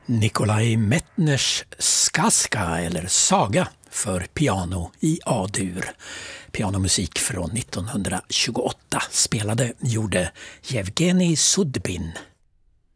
Nikolaj Metners Skaska eller Saga för piano i A-dur. Pianomusik från 1928 gjorde Jevgenij Sudbin.